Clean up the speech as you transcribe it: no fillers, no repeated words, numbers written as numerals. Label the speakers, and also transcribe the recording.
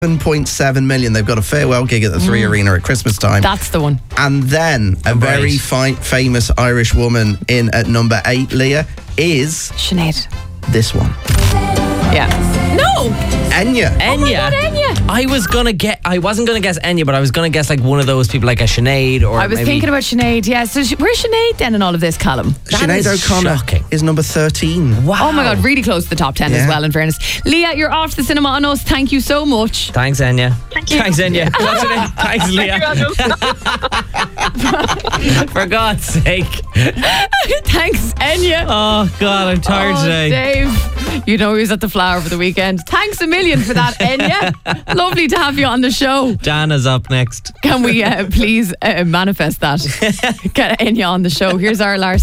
Speaker 1: 7.7 million. They've got a farewell gig at the Three Arena at Christmas time.
Speaker 2: That's the one.
Speaker 1: And then a very famous Irish woman in at number 8, Leah, is
Speaker 2: Sinead.
Speaker 1: this one.
Speaker 2: Yeah. No!
Speaker 1: Enya.
Speaker 2: Oh my God, Enya.
Speaker 3: I wasn't gonna guess Enya, but I was gonna guess like one of those people like a Sinead or
Speaker 2: I was thinking about Sinead, yeah. So where's Sinead then in all of this, Callum?
Speaker 1: Sinead O'Connor
Speaker 3: shocking.
Speaker 1: is number 13.
Speaker 3: Wow.
Speaker 2: Oh my God, really close to the top 10 as well, in fairness. Leah, you're off to the cinema on us. Thank you so much.
Speaker 3: Thanks, Enya.
Speaker 4: Thank you.
Speaker 3: Thanks, Enya. What's your name? Thanks, Leah. For God's sake.
Speaker 2: Thanks, Enya.
Speaker 3: Oh God, I'm tired today.
Speaker 2: Dave, you know he was at the Flower for the weekend. Thanks a million for that, Enya. Lovely to have you on the show.
Speaker 3: Dana's up next.
Speaker 2: Can we please manifest that? Get Enya on the show. Here's our Lars.